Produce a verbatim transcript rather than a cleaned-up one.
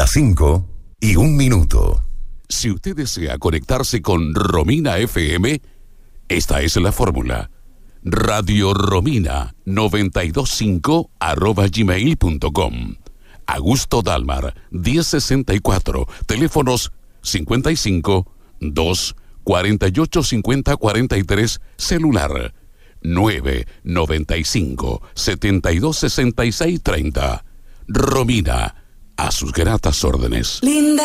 Las cinco y un minuto. Si usted desea conectarse con Romina F M, esta es la fórmula. Radio Romina noventa y dos punto cinco arroba gmail punto com. Augusto Dalmar, diez sesenta y cuatro, teléfonos cincuenta y cinco, dos, cuarenta y ocho, cincuenta, cuarenta y tres, celular nueve, noventa y cinco, setenta y dos, sesenta y seis, treinta. Romina, a sus gratas órdenes. Linda.